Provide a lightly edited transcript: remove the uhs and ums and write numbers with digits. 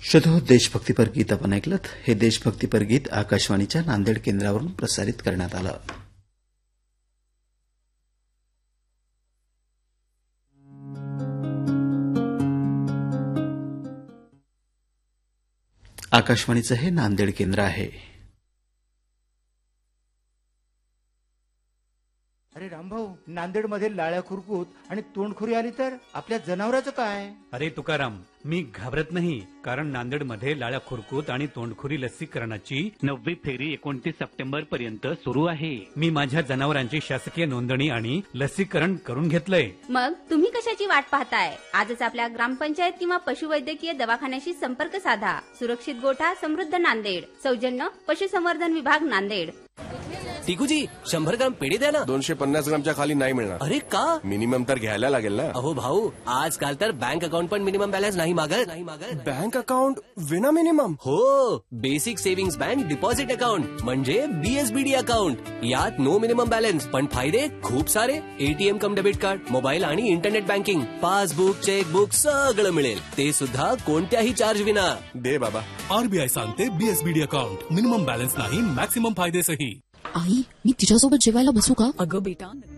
श्रोतो, देशभक्तीपर गीत आपण ऐकलं. हे देशभक्तीपर गीत आकाशवाणीच्या नांदेड केंद्रावरून प्रसारित करण्यात आलं. आकाशवाणीचं हे नांदेड केंद्र आहे. अरे रामभाऊ, नांदेडमध्ये लाळ्या खुरकूत आणि तोंडखुरी आली तर आपल्या जनावराचं काय? अरे तुकाराम, मी घाबरत नाही, कारण नांदेडमध्ये लाळ्या खुरकूत आणि तोंडखुरी लसीकरणाची 9वी फेरी 29 सप्टेंबर पर्यंत सुरू आहे. मी माझ्या जनावरांची शासकीय नोंदणी आणि लसीकरण करून घेतलंय. मग तुम्ही कशाची वाट पाहताय? आजच आपल्या ग्रामपंचायत किंवा पशुवैद्यकीय दवाखान्याशी संपर्क साधा. सुरक्षित गोठा समृद्ध नांदेड. सौजन्य पशुसंवर्धन विभाग नांदेड. टिकूजी 100 ग्राम पेढे द्या ना. 250 ग्रामच्या खाली नाही मिळणार. अरे का? मिनिमम तर घ्यायला लागेल ना. अहो भाऊ, आजकाल तर बँक अकाउंट पण मिनिमम बॅलन्स नाही मागत. बँक अकाउंट विना मिनिमम? हो, basic savings bank deposit account म्हणजे BSBD अकाउंट. यात नो मिनिमम बॅलन्स, पण फायदे खूप सारे. ATM कम डेबिट कार्ड, मोबाईल आणि इंटरनेट बँकिंग, पासबुक, चेकबुक सगळं मिळेल, ते सुद्धा कोणत्याही चार्ज विना. दे बाबा. RBI सांगते BSBD अकाउंट मिनिमम बॅलन्स नाही, मॅक्सिमम फायदेसही. आई, मी तिच्यासोबत जेवायला बसू का? अगं बेटा,